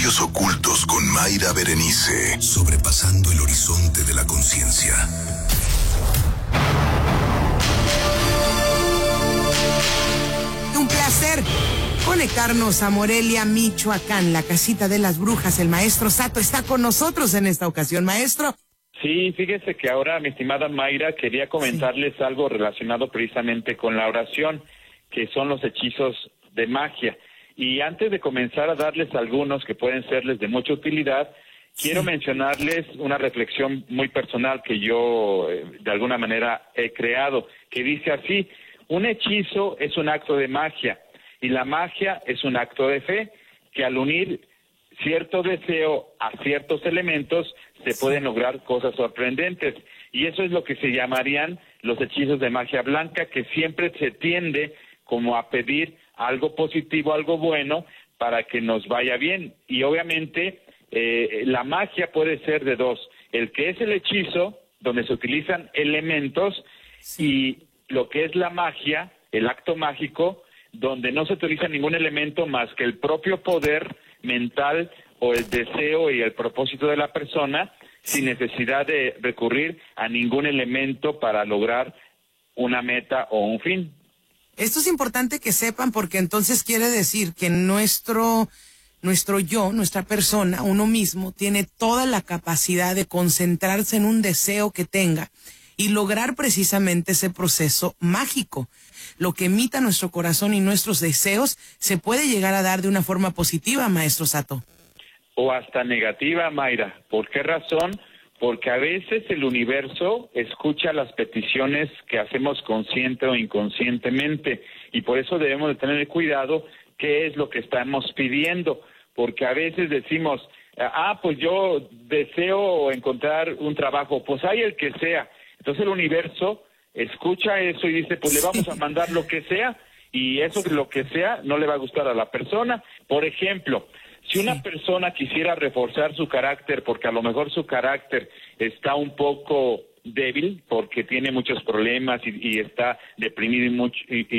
Misterios ocultos con Mayra Berenice, sobrepasando el horizonte de la conciencia. Un placer conectarnos a Morelia, Michoacán, la casita de las brujas. El maestro Sato está con nosotros en esta ocasión, maestro. Sí, fíjese que ahora, mi estimada Mayra, quería comentarles algo relacionado precisamente con la oración, que son los hechizos de magia. Y antes de comenzar a darles algunos que pueden serles de mucha utilidad, quiero mencionarles una reflexión muy personal que yo de alguna manera he creado, que dice así: un hechizo es un acto de magia y la magia es un acto de fe, que al unir cierto deseo a ciertos elementos se pueden lograr cosas sorprendentes. Y eso es lo que se llamarían los hechizos de magia blanca, que siempre se tiende como a pedir algo positivo, algo bueno, para que nos vaya bien. Y obviamente la magia puede ser de dos: el que es el hechizo, donde se utilizan elementos, y lo que es la magia, el acto mágico, donde no se utiliza ningún elemento más que el propio poder mental o el deseo y el propósito de la persona, sin necesidad de recurrir a ningún elemento para lograr una meta o un fin. Esto es importante que sepan, porque entonces quiere decir que nuestro yo, nuestra persona, uno mismo, tiene toda la capacidad de concentrarse en un deseo que tenga y lograr precisamente ese proceso mágico. Lo que emita nuestro corazón y nuestros deseos se puede llegar a dar de una forma positiva, maestro Sato. O hasta negativa, Mayra. ¿Por qué razón? Porque a veces el universo escucha las peticiones que hacemos consciente o inconscientemente, y por eso debemos de tener cuidado qué es lo que estamos pidiendo, porque a veces decimos, pues yo deseo encontrar un trabajo, pues hay el que sea. Entonces el universo escucha eso y dice, pues le vamos a mandar lo que sea, y eso lo que sea no le va a gustar a la persona. Por ejemplo, si una persona quisiera reforzar su carácter, porque a lo mejor su carácter está un poco débil, porque tiene muchos problemas y está deprimido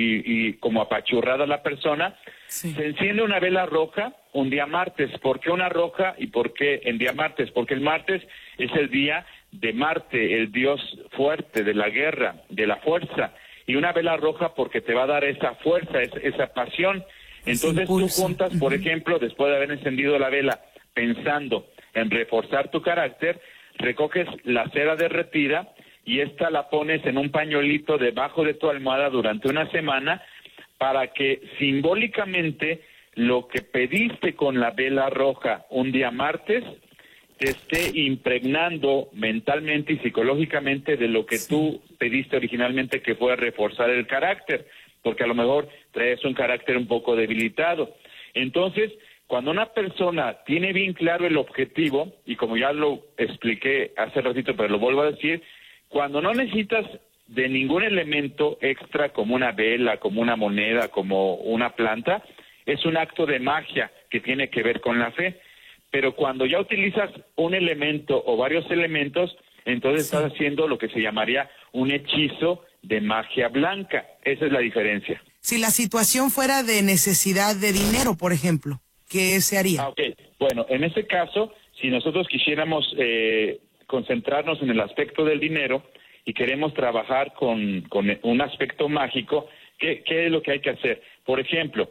y como apachurrada la persona, se enciende una vela roja un día martes. ¿Por qué una roja y por qué en día martes? Porque el martes es el día de Marte, el dios fuerte de la guerra, de la fuerza, y una vela roja porque te va a dar esa fuerza, esa pasión. Entonces tú juntas, por ejemplo, después de haber encendido la vela, pensando en reforzar tu carácter, recoges la cera derretida y esta la pones en un pañuelito debajo de tu almohada durante una semana, para que simbólicamente lo que pediste con la vela roja un día martes te esté impregnando mentalmente y psicológicamente de lo que tú pediste originalmente, que fue reforzar el carácter, porque a lo mejor traes un carácter un poco debilitado. Entonces, cuando una persona tiene bien claro el objetivo, y como ya lo expliqué hace ratito, pero lo vuelvo a decir, cuando no necesitas de ningún elemento extra, como una vela, como una moneda, como una planta, es un acto de magia que tiene que ver con la fe. Pero cuando ya utilizas un elemento o varios elementos, entonces estás haciendo lo que se llamaría un hechizo de magia blanca. Esa es la diferencia. Si la situación fuera de necesidad de dinero, por ejemplo, ¿qué se haría? Bueno, en ese caso, si nosotros quisiéramos concentrarnos en el aspecto del dinero y queremos trabajar con un aspecto mágico, ¿qué es lo que hay que hacer? Por ejemplo,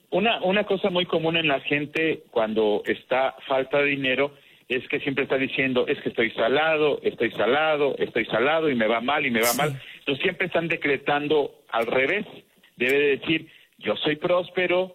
una cosa muy común en la gente cuando está falta de dinero es que siempre está diciendo, es que estoy salado y me va mal. Entonces siempre están decretando al revés. Debe de decir, yo soy próspero,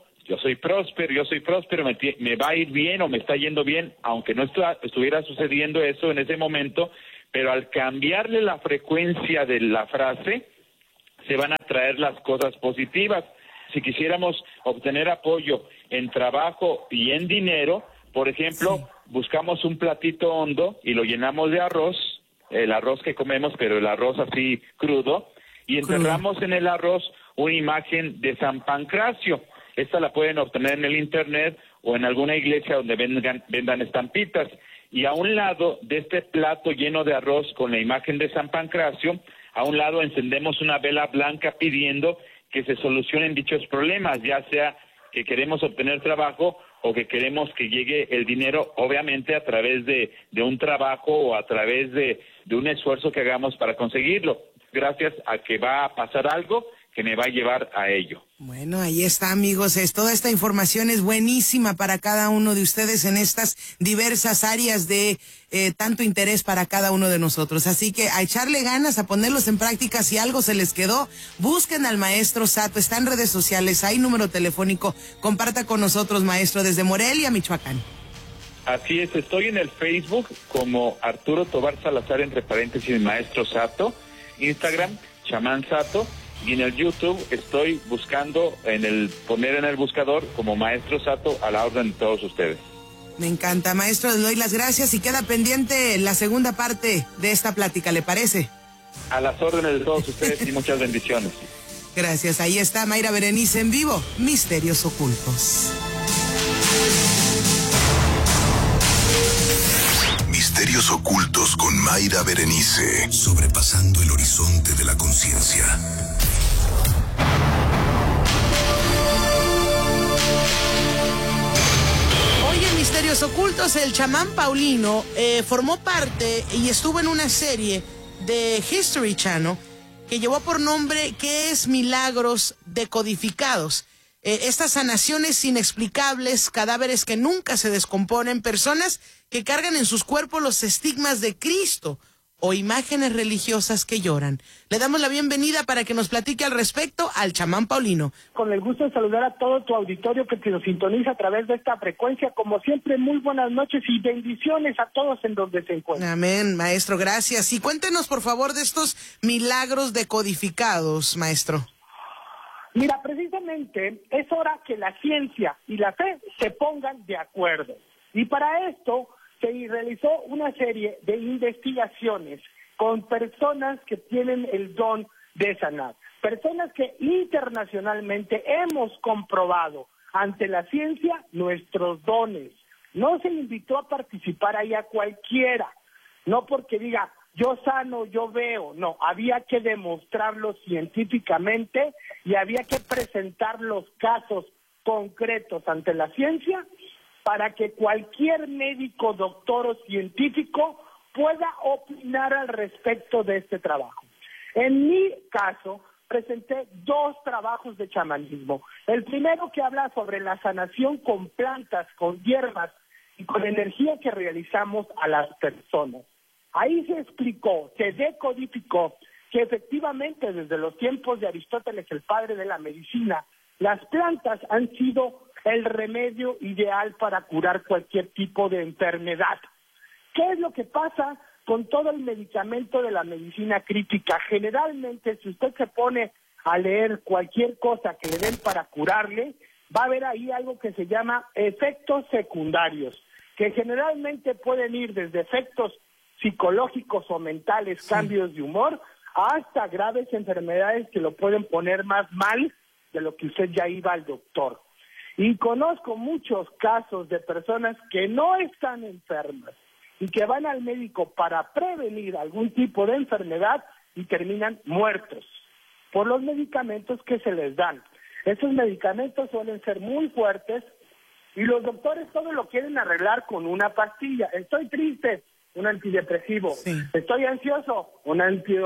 me va a ir bien o me está yendo bien, aunque no estuviera sucediendo eso en ese momento, pero al cambiarle la frecuencia de la frase, se van a traer las cosas positivas. Si quisiéramos obtener apoyo en trabajo y en dinero, por ejemplo, buscamos un platito hondo y lo llenamos de arroz, el arroz que comemos, pero el arroz así crudo, y enterramos en el arroz una imagen de San Pancracio. Esta la pueden obtener en el internet o en alguna iglesia donde vendan estampitas. Y a un lado de este plato lleno de arroz con la imagen de San Pancracio, a un lado encendemos una vela blanca pidiendo que se solucionen dichos problemas, ya sea que queremos obtener trabajo o que queremos que llegue el dinero, obviamente a través de un trabajo o a través de un esfuerzo que hagamos para conseguirlo, gracias a que va a pasar algo que me va a llevar a ello. Bueno, ahí está, amigos. Toda esta información es buenísima para cada uno de ustedes en estas diversas áreas de tanto interés para cada uno de nosotros. Así que a echarle ganas, a ponerlos en práctica. Si algo se les quedó, busquen al maestro Sato. Está en redes sociales, hay número telefónico. Comparta con nosotros, maestro, desde Morelia, Michoacán. Así es, estoy en el Facebook como Arturo Tobar Salazar, entre paréntesis, maestro Sato. Instagram, chamán Sato. Y en el YouTube estoy buscando poner en el buscador como Maestro Sato, a la orden de todos ustedes. Me encanta, maestro, le doy las gracias y queda pendiente la segunda parte de esta plática, ¿le parece? A las órdenes de todos ustedes y muchas bendiciones. Gracias, ahí está Mayra Berenice en vivo, Misterios Ocultos. Misterios Ocultos con Mayra Berenice, sobrepasando el horizonte de la conciencia. Misterios Ocultos, el chamán Paulino formó parte y estuvo en una serie de History Channel que llevó por nombre ¿Qué es Milagros Decodificados? Estas sanaciones inexplicables, cadáveres que nunca se descomponen, personas que cargan en sus cuerpos los estigmas de Cristo o imágenes religiosas que lloran. Le damos la bienvenida para que nos platique al respecto al chamán Paulino. Con el gusto de saludar a todo tu auditorio que nos sintoniza a través de esta frecuencia. Como siempre, muy buenas noches y bendiciones a todos en donde se encuentran. Amén, maestro, gracias. Y cuéntenos, por favor, de estos milagros decodificados, maestro. Mira, precisamente es hora que la ciencia y la fe se pongan de acuerdo. Y para esto se realizó una serie de investigaciones con personas que tienen el don de sanar, personas que internacionalmente hemos comprobado ante la ciencia nuestros dones. No se invitó a participar ahí a cualquiera, no porque diga yo sano, yo veo, no, había que demostrarlo científicamente y había que presentar los casos concretos ante la ciencia para que cualquier médico, doctor o científico pueda opinar al respecto de este trabajo. En mi caso, presenté 2 trabajos de chamanismo. El primero que habla sobre la sanación con plantas, con hierbas y con energía que realizamos a las personas. Ahí se explicó, se decodificó que efectivamente desde los tiempos de Aristóteles, el padre de la medicina, las plantas han sido el remedio ideal para curar cualquier tipo de enfermedad. ¿Qué es lo que pasa con todo el medicamento de la medicina crítica? Generalmente, si usted se pone a leer cualquier cosa que le den para curarle, va a haber ahí algo que se llama efectos secundarios, que generalmente pueden ir desde efectos psicológicos o mentales, cambios de humor, hasta graves enfermedades que lo pueden poner más mal de lo que usted ya iba al doctor. Y conozco muchos casos de personas que no están enfermas y que van al médico para prevenir algún tipo de enfermedad y terminan muertos por los medicamentos que se les dan. Estos medicamentos suelen ser muy fuertes y los doctores todo lo quieren arreglar con una pastilla. Estoy triste, un antidepresivo. Sí. Estoy ansioso, un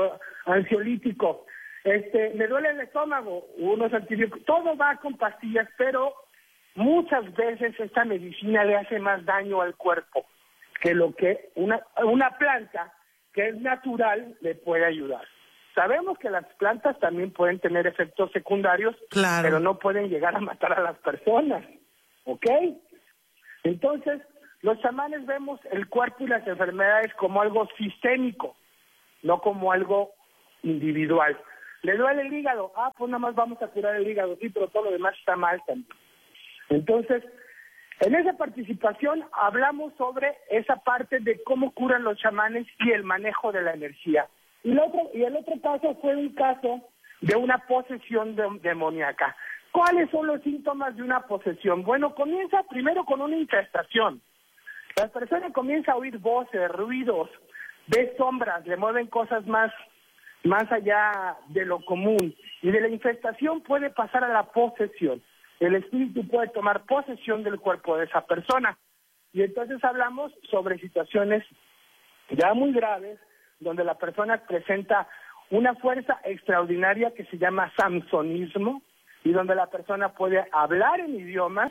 ansiolítico. Me duele el estómago, unos antibióticos. Todo va con pastillas, pero muchas veces esta medicina le hace más daño al cuerpo que lo que una planta que es natural le puede ayudar. Sabemos que las plantas también pueden tener efectos secundarios, claro, pero no pueden llegar a matar a las personas, ¿ok? Entonces, los chamanes vemos el cuerpo y las enfermedades como algo sistémico, no como algo individual. ¿Le duele el hígado? Ah, pues nada más vamos a curar el hígado, sí, pero todo lo demás está mal también. Entonces, en esa participación hablamos sobre esa parte de cómo curan los chamanes y el manejo de la energía. Y el otro caso fue un caso de una posesión demoníaca. ¿Cuáles son los síntomas de una posesión? Bueno, comienza primero con una infestación. La persona comienza a oír voces, ruidos, ve sombras, le mueven cosas más allá de lo común. Y de la infestación puede pasar a la posesión. el espíritu puede tomar posesión del cuerpo de esa persona. Y entonces hablamos sobre situaciones ya muy graves, donde la persona presenta una fuerza extraordinaria que se llama samsonismo, y donde la persona puede hablar en idiomas,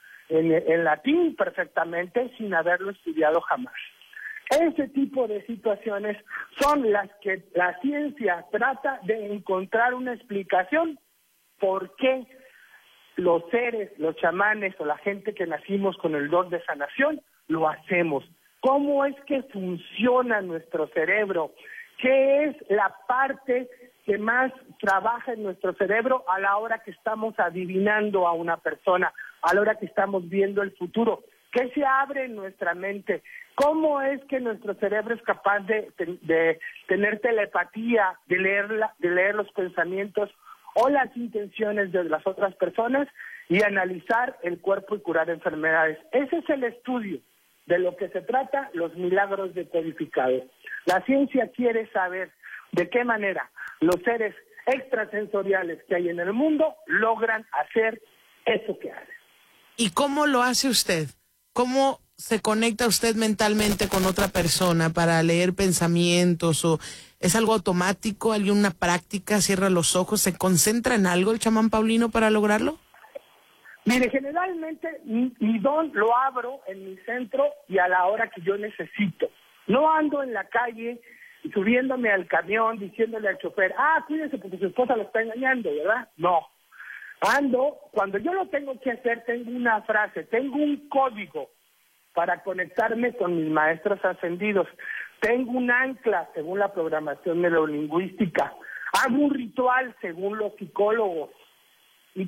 en latín perfectamente, sin haberlo estudiado jamás. Ese tipo de situaciones son las que la ciencia trata de encontrar una explicación por qué los seres, los chamanes o la gente que nacimos con el don de sanación, lo hacemos. ¿Cómo es que funciona nuestro cerebro? ¿Qué es la parte que más trabaja en nuestro cerebro a la hora que estamos adivinando a una persona, a la hora que estamos viendo el futuro? ¿Qué se abre en nuestra mente? ¿Cómo es que nuestro cerebro es capaz de tener telepatía, de leer los pensamientos o las intenciones de las otras personas y analizar el cuerpo y curar enfermedades? Ese es el estudio de lo que se trata, los milagros decodificados. La ciencia quiere saber de qué manera los seres extrasensoriales que hay en el mundo logran hacer eso que hacen. ¿Y cómo lo hace usted? ¿Cómo se conecta usted mentalmente con otra persona para leer pensamientos? ¿O es algo automático? ¿Hay una práctica? ¿Cierra los ojos? ¿Se concentra en algo el chamán Paulino para lograrlo? Mire, generalmente mi don lo abro en mi centro y a la hora que yo necesito. No ando en la calle subiéndome al camión diciéndole al chofer, cuídese porque su esposa lo está engañando, ¿verdad? No. Ando, cuando yo lo tengo que hacer, tengo una frase, tengo un código para conectarme con mis maestros ascendidos. Tengo un ancla según la programación neurolingüística. Hago un ritual según los psicólogos. Y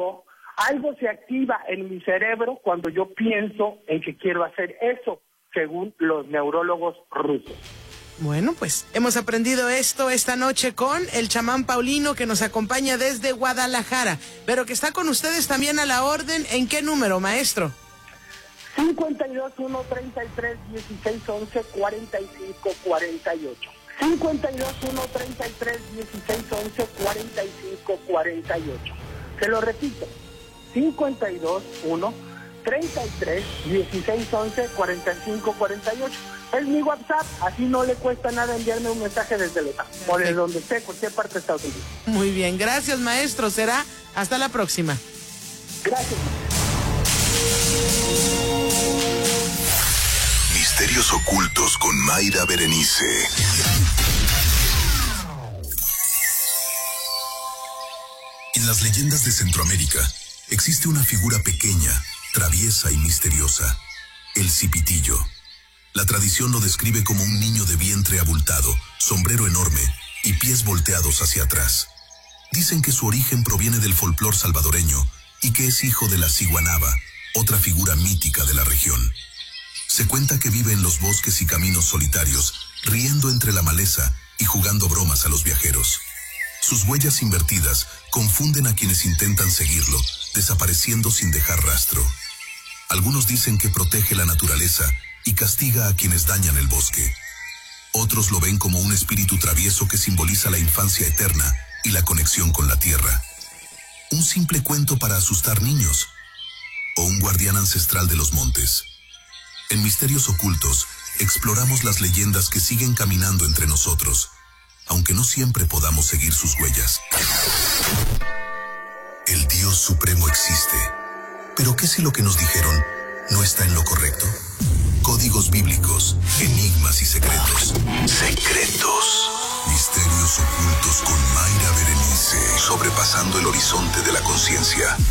algo se activa en mi cerebro cuando yo pienso en que quiero hacer eso, según los neurólogos rusos. Bueno, pues hemos aprendido esto esta noche con el chamán Paulino, que nos acompaña desde Guadalajara, pero que está con ustedes también a la orden. ¿En qué número, maestro? 52-1-33-16-11-45-48. 52-1-33-16-11-45-48. Se lo repito, 52-1-33-16-11-45-48. Es mi WhatsApp, así no le cuesta nada enviarme un mensaje desde Lota, o desde donde esté, cualquier parte de Estados Unidos. Muy bien, gracias maestro, será hasta la próxima. Gracias. Misterios ocultos con Mayra Berenice. En las leyendas de Centroamérica existe una figura pequeña, traviesa y misteriosa, el cipitillo. La tradición lo describe como un niño de vientre abultado, sombrero enorme y pies volteados hacia atrás. Dicen que su origen proviene del folclor salvadoreño y que es hijo de la ciguanaba, otra figura mítica de la región. Se cuenta que vive en los bosques y caminos solitarios, riendo entre la maleza y jugando bromas a los viajeros. Sus huellas invertidas confunden a quienes intentan seguirlo, desapareciendo sin dejar rastro. Algunos dicen que protege la naturaleza y castiga a quienes dañan el bosque. Otros lo ven como un espíritu travieso que simboliza la infancia eterna y la conexión con la tierra. ¿Un simple cuento para asustar niños? ¿O un guardián ancestral de los montes? En Misterios Ocultos, exploramos las leyendas que siguen caminando entre nosotros, aunque no siempre podamos seguir sus huellas. El Dios Supremo existe, pero ¿qué si lo que nos dijeron no está en lo correcto? Códigos bíblicos, enigmas y secretos. Secretos. Misterios Ocultos con Mayra Berenice. Sobrepasando el horizonte de la conciencia.